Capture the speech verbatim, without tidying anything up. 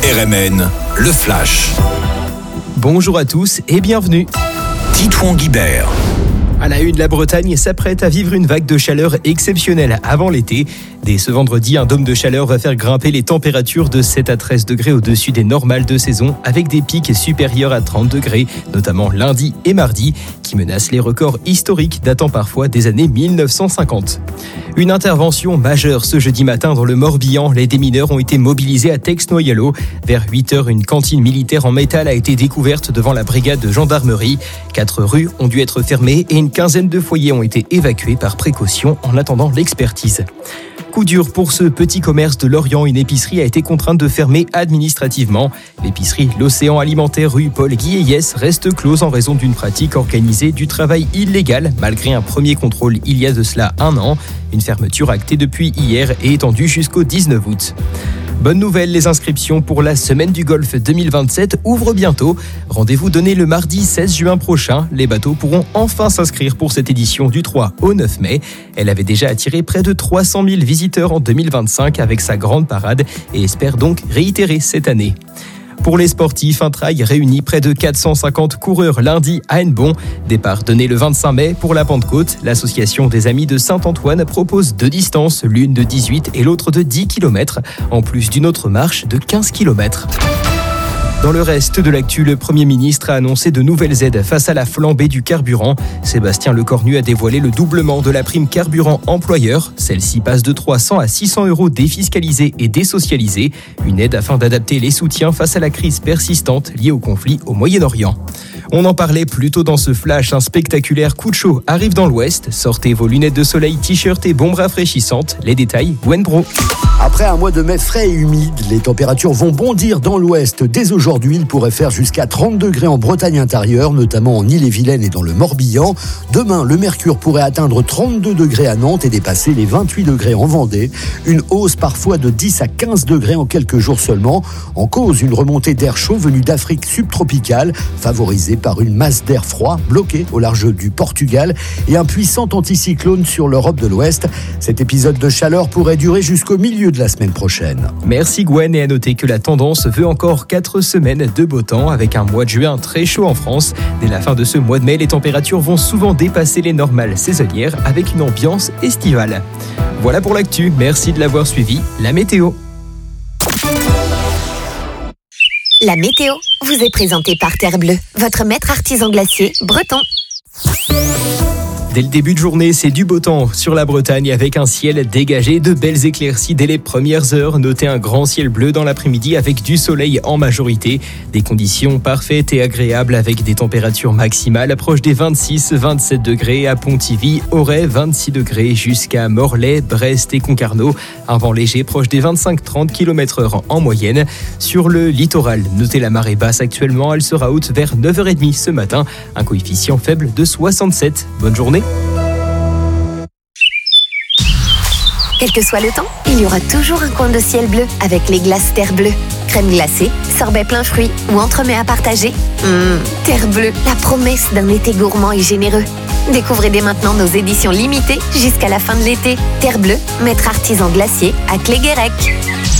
R M N, le Flash. Bonjour à tous et bienvenue. Titouan Guibert. À la une, la Bretagne s'apprête à vivre une vague de chaleur exceptionnelle avant l'été. Dès ce vendredi, un dôme de chaleur va faire grimper les températures de sept à treize degrés au-dessus des normales de saison, avec des pics supérieurs à trente degrés, notamment lundi et mardi, qui menacent les records historiques datant parfois des années mille neuf cent cinquante. Une intervention majeure ce jeudi matin dans le Morbihan. Les démineurs ont été mobilisés à Tex-Noyalo. Vers huit heures, une cantine militaire en métal a été découverte devant la brigade de gendarmerie. Quatre rues ont dû être fermées et une quinzaine de foyers ont été évacués par précaution en attendant l'expertise. Coup dur pour ce petit commerce de Lorient. Une épicerie a été contrainte de fermer administrativement. L'épicerie L'Océan Alimentaire rue Paul Guilleyès reste close en raison d'une pratique organisée du travail illégal, malgré un premier contrôle il y a de cela un an. Une fermeture actée depuis hier et étendue jusqu'au dix-neuf août. Bonne nouvelle, les inscriptions pour la Semaine du Golfe deux mille vingt-sept ouvrent bientôt. Rendez-vous donné le mardi seize juin prochain. Les bateaux pourront enfin s'inscrire pour cette édition du trois au neuf mai. Elle avait déjà attiré près de trois cent mille visiteurs en deux mille vingt-cinq avec sa grande parade et espère donc réitérer cette année. Pour les sportifs, un trail réunit près de quatre cent cinquante coureurs lundi à Hennebont. Départ donné le vingt-cinq mai pour la Pentecôte. L'association des Amis de Saint-Antoine propose deux distances, l'une de dix-huit et l'autre de dix kilomètres, en plus d'une autre marche de quinze kilomètres. Dans le reste de l'actu, le Premier ministre a annoncé de nouvelles aides face à la flambée du carburant. Sébastien Lecornu a dévoilé le doublement de la prime carburant employeur. Celle-ci passe de trois cents à six cents euros défiscalisés et désocialisés. Une aide afin d'adapter les soutiens face à la crise persistante liée au conflit au Moyen-Orient. On en parlait plus tôt dans ce flash, un spectaculaire coup de chaud arrive dans l'Ouest. Sortez vos lunettes de soleil, t-shirt et bombes rafraîchissantes. Les détails, Gwen Bro. Après un mois de mai frais et humide, les températures vont bondir dans l'Ouest. Dès aujourd'hui, il pourrait faire jusqu'à trente degrés en Bretagne intérieure, notamment en Ille-et-Vilaine et dans le Morbihan. Demain, le mercure pourrait atteindre trente-deux degrés à Nantes et dépasser les vingt-huit degrés en Vendée. Une hausse parfois de dix à quinze degrés en quelques jours seulement. En cause, une remontée d'air chaud venue d'Afrique subtropicale, favorisée par une masse d'air froid bloquée au large du Portugal et un puissant anticyclone sur l'Europe de l'Ouest. Cet épisode de chaleur pourrait durer jusqu'au milieu de la semaine prochaine. Merci Gwen, et à noter que la tendance veut encore quatre semaines de beau temps avec un mois de juin très chaud en France. Dès la fin de ce mois de mai, les températures vont souvent dépasser les normales saisonnières avec une ambiance estivale. Voilà pour l'actu, merci de l'avoir suivi. La météo. La météo vous est présentée par Terre Bleue, votre maître artisan glacier breton. Dès le début de journée, c'est du beau temps sur la Bretagne avec un ciel dégagé, de belles éclaircies dès les premières heures. Notez un grand ciel bleu dans l'après-midi avec du soleil en majorité. Des conditions parfaites et agréables avec des températures maximales proches des vingt-six à vingt-sept degrés à Pontivy, Auray, vingt-six degrés jusqu'à Morlaix, Brest et Concarneau. Un vent léger proche des vingt-cinq à trente kilomètres heure en moyenne. Sur le littoral, notez la marée basse actuellement, elle sera haute vers neuf heures trente ce matin. Un coefficient faible de soixante-sept. Bonne journée. Quel que soit le temps, il y aura toujours un coin de ciel bleu avec les glaces Terre Bleue. Crème glacée, sorbet plein fruits ou entremets à partager. Mmh, Terre Bleue, la promesse d'un été gourmand et généreux. Découvrez dès maintenant nos éditions limitées jusqu'à la fin de l'été. Terre Bleue, maître artisan glacier à Cléguérec.